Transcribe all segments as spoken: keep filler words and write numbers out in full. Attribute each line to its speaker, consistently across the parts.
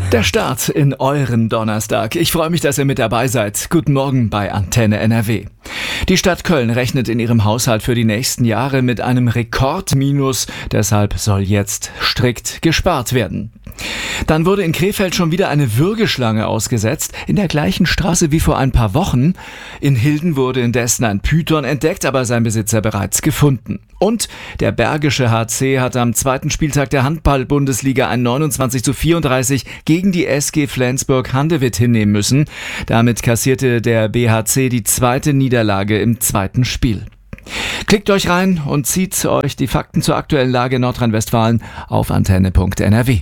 Speaker 1: Der Start in euren Donnerstag. Ich freue mich, dass ihr mit dabei seid. Guten Morgen bei Antenne N R W. Die Stadt Köln rechnet in ihrem Haushalt für die nächsten Jahre mit einem Rekordminus. Deshalb soll jetzt strikt gespart werden. Dann wurde in Krefeld schon wieder eine Würgeschlange ausgesetzt, in der gleichen Straße wie vor ein paar Wochen. In Hilden wurde indessen ein Python entdeckt, aber sein Besitzer bereits gefunden. Und der Bergische H C hat am zweiten Spieltag der Handball-Bundesliga ein neunundzwanzig zu vierunddreißig gegen die S G Flensburg-Handewitt hinnehmen müssen. Damit kassierte der B H C die zweite Niederlage im zweiten Spiel. Klickt euch rein und zieht euch die Fakten zur aktuellen Lage in Nordrhein-Westfalen auf antenne punkt n r w.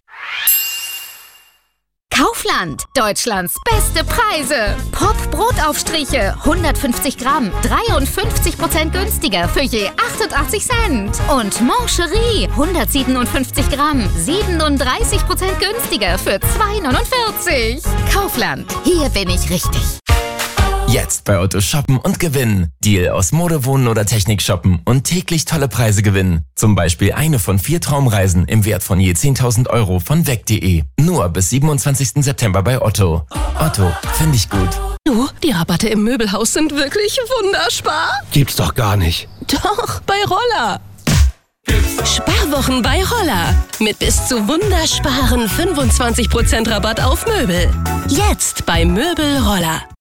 Speaker 2: Kaufland, Deutschlands beste Preise. Pop-Brotaufstriche, hundertfünfzig Gramm, dreiundfünfzig Prozent günstiger für je achtundachtzig Cent. Und Mancherie, hundertsiebenundfünfzig Gramm, siebenunddreißig Prozent günstiger für zwei neunundvierzig. Kaufland, hier bin ich richtig.
Speaker 3: Jetzt bei Otto shoppen und gewinnen. Deal aus Mode, Wohnen oder Technik shoppen und täglich tolle Preise gewinnen. Zum Beispiel eine von vier Traumreisen im Wert von je zehntausend Euro von weg punkt de. Nur bis siebenundzwanzigsten September bei Otto. Otto, finde ich gut.
Speaker 4: Du, die Rabatte im Möbelhaus sind wirklich wunderspar.
Speaker 5: Gibt's doch gar nicht.
Speaker 4: Doch, bei Roller. Sparwochen bei Roller. Mit bis zu wundersparen fünfundzwanzig Prozent Rabatt auf Möbel. Jetzt bei Möbel Roller.